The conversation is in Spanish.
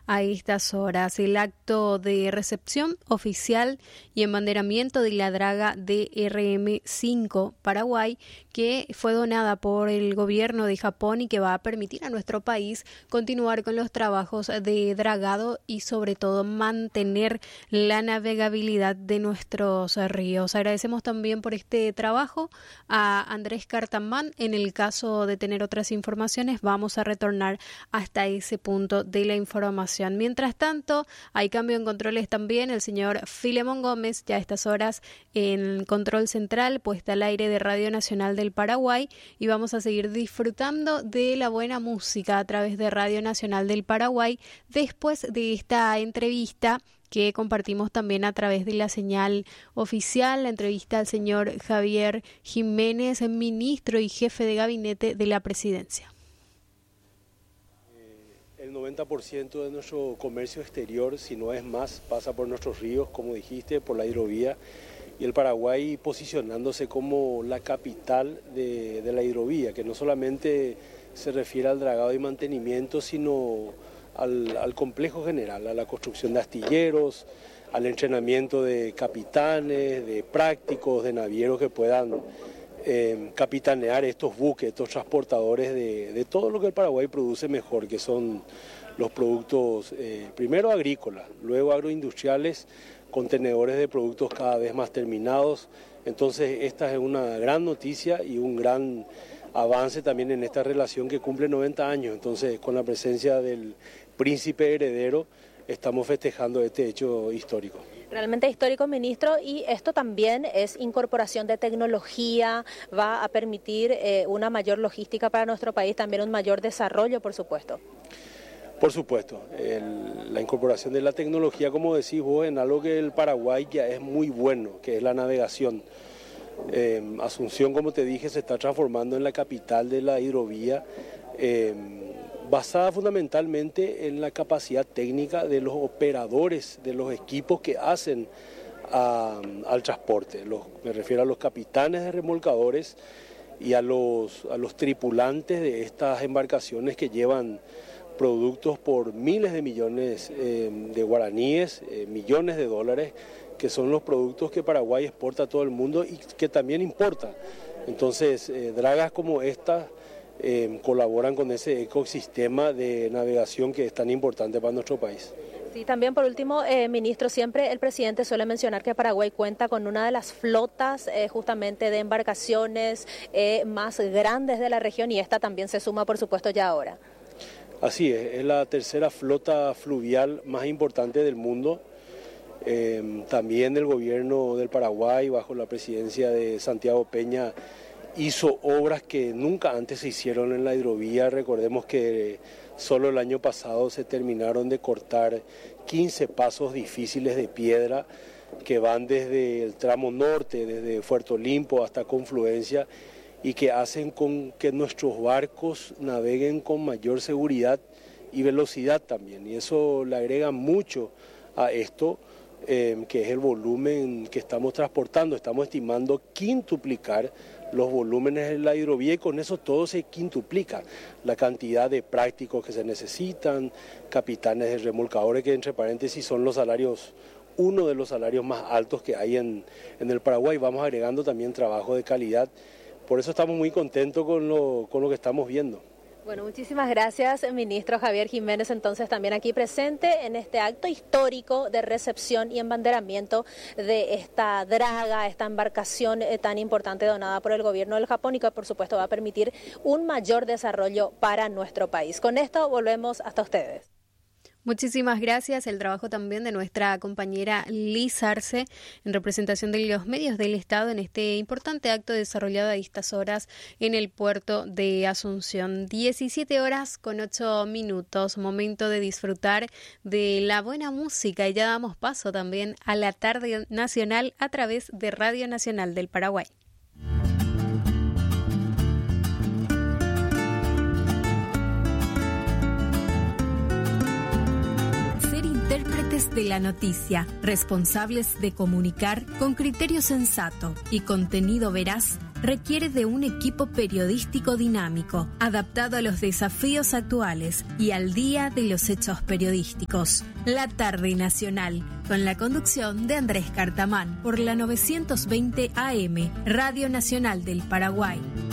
a estas horas. El acto de recepción oficial y embanderamiento de la draga DRM-5 Paraguay, que fue donada por el gobierno de Japón y que va a permitir a nuestro país continuar con los trabajos de dragado y sobre todo mantener la navegabilidad de nuestros ríos. Agradecemos también por este trabajo a Andrés Cartamán. En el caso de tener otras informaciones, vamos a retornar hasta ese punto de la información. Mientras tanto, hay cambio en controles también. El señor Filemón Gómez, ya a estas horas en control central, puesta al aire de Radio Nacional del Paraguay, y vamos a seguir disfrutando de la buena música a través de Radio Nacional del Paraguay después de esta entrevista que compartimos también a través de la señal oficial, la entrevista al señor Javier Jiménez, ministro y jefe de gabinete de la presidencia. El 90% de nuestro comercio exterior, si no es más, pasa por nuestros ríos, como dijiste, por la hidrovía, y el Paraguay posicionándose como la capital de la hidrovía, que no solamente se refiere al dragado y mantenimiento, sino al complejo general, a la construcción de astilleros, al entrenamiento de capitanes, de prácticos, de navieros que puedan capitanear estos buques, estos transportadores de todo lo que el Paraguay produce mejor, que son los productos primero agrícolas, luego agroindustriales, contenedores de productos cada vez más terminados. Entonces esta es una gran noticia y un gran avance también en esta relación que cumple 90 años. Entonces, con la presencia del príncipe heredero, estamos festejando este hecho histórico. Realmente histórico, ministro, y esto también es incorporación de tecnología, va a permitir una mayor logística para nuestro país, también un mayor desarrollo, por supuesto. Por supuesto, la incorporación de la tecnología, como decís vos, en algo que el Paraguay ya es muy bueno, que es la navegación. Asunción, como te dije, se está transformando en la capital de la hidrovía, basada fundamentalmente en la capacidad técnica de los operadores, de los equipos que hacen al transporte. Me refiero a los capitanes de remolcadores y a los tripulantes de estas embarcaciones que llevan productos por miles de millones de guaraníes, millones de dólares, que son los productos que Paraguay exporta a todo el mundo y que también importa. Entonces, dragas como estas colaboran con ese ecosistema de navegación que es tan importante para nuestro país. Sí, también por último, ministro, siempre el presidente suele mencionar que Paraguay cuenta con una de las flotas justamente de embarcaciones más grandes de la región, y esta también se suma, por supuesto, ya ahora. Así es la tercera flota fluvial más importante del mundo. También el gobierno del Paraguay, bajo la presidencia de Santiago Peña, hizo obras que nunca antes se hicieron en la hidrovía. Recordemos que solo el año pasado se terminaron de cortar 15 pasos difíciles de piedra que van desde el tramo norte, desde Puerto Olimpo hasta Confluencia, y que hacen con que nuestros barcos naveguen con mayor seguridad y velocidad también. Y eso le agrega mucho a esto, que es el volumen que estamos transportando. Estamos estimando quintuplicar los volúmenes de la hidrovía, y con eso todo se quintuplica. La cantidad de prácticos que se necesitan, capitanes de remolcadores, que entre paréntesis son los salarios, uno de los salarios más altos que hay en el Paraguay. Vamos agregando también trabajo de calidad. Por eso estamos muy contentos con lo que estamos viendo. Bueno, muchísimas gracias, ministro Javier Jiménez, entonces también aquí presente en este acto histórico de recepción y embanderamiento de esta draga, esta embarcación tan importante donada por el gobierno del Japón, y que por supuesto va a permitir un mayor desarrollo para nuestro país. Con esto volvemos hasta ustedes. Muchísimas gracias. El trabajo también de nuestra compañera Liz Arce en representación de los medios del Estado en este importante acto desarrollado a estas horas en el puerto de Asunción. 17:08. Momento de disfrutar de la buena música, y ya damos paso también a la tarde nacional a través de Radio Nacional del Paraguay. Intérpretes de la noticia, responsables de comunicar con criterio sensato y contenido veraz, requiere de un equipo periodístico dinámico, adaptado a los desafíos actuales y al día de los hechos periodísticos. La Tarde Nacional, con la conducción de Andrés Cartamán, por la 920 AM, Radio Nacional del Paraguay.